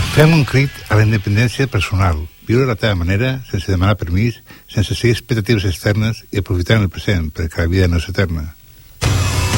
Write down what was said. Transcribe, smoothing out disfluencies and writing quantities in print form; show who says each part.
Speaker 1: Fem un crit a la independència personal, viure a la teva manera, sense demanar permís, sense seguir expectatives externes i aprofitar el present, perquè la vida no és eterna.